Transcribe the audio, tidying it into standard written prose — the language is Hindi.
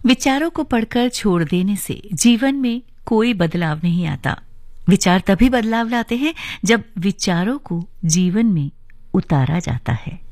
विचारों को पढ़कर छोड़ देने से जीवन में कोई बदलाव नहीं आता। विचार तभी बदलाव लाते हैं जब विचारों को जीवन में उतारा जाता है।